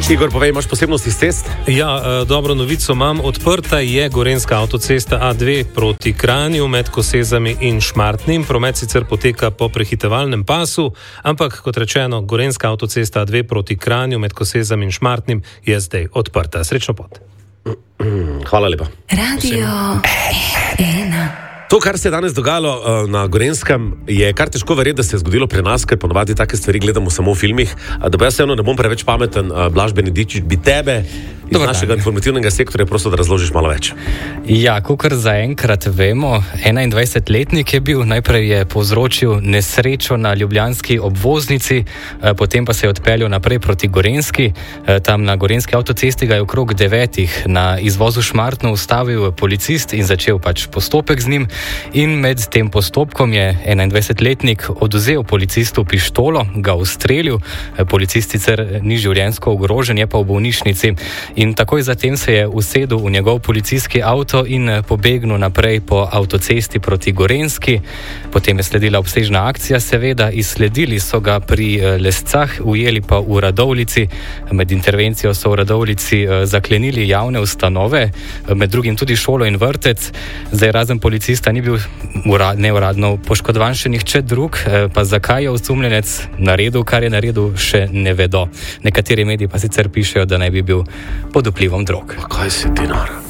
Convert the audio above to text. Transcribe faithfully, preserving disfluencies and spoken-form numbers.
Igor, povej, imaš posebnost iz cest? Ja, dobro novico imam. Odprta je gorenjska avtocesta A dve proti Kranju med Kosezami in Šmartnim. Promet sicer poteka po prehitevalnem pasu, ampak kot rečeno, gorenjska avtocesta A dve proti Kranju med Kosezami in Šmartnim je zdaj odprta. Srečno pot. Hvala lepa. Radio ena. To, kar se je danes dogajalo uh, na Gorenskem, je kar težko verjeti, da se je zgodilo pri nas, ker ponovadi take stvari gledamo samo v filmih. Uh, da pa jaz eno ne bom preveč pameten, uh, Blaž Benedičič, bi tebe iz Dobar našega dan. informativnega sektorja prosto, da razložiš malo več. Ja, kakor zaenkrat vemo, enaindvajsetletnik je bil, najprej je povzročil nesrečo na ljubljanski obvoznici, eh, potem pa se je odpeljal naprej proti Gorenjski. Eh, tam na gorenjski avtocesti ga je okrog devetih na izvozu Šmartno ustavil policist in začel pač postopek z njim. In med tem postopkom je enaindvajsetletnik odvzel policistu pištolo, ga ustrelil. Policist sicer ni življenjsko ogrožen, je pa v bolnišnici. In takoj zatem se je usedel v njegov policijski avto in pobegnil naprej po avtocesti proti Gorenjski. Potem je sledila obsežna akcija, seveda, izsledili so ga pri Lescah, ujeli pa v Radovljici. Med intervencijo so v Radovljici zaklenili javne ustanove, med drugim tudi šolo in vrtec. Zdaj razen policista ni bil urad, neuradno poškodovan še nihče drug, pa zakaj je osumljenec naredil, kar je naredil, še ne vedo. Nekateri mediji pa sicer pišejo, da naj bi bil pod vplivom drog. Kaj si ti nor?